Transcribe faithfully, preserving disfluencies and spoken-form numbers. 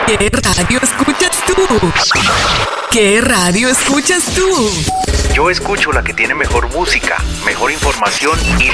¿Qué radio escuchas tú? ¿Qué radio escuchas tú? Yo escucho la que tiene mejor música, mejor información y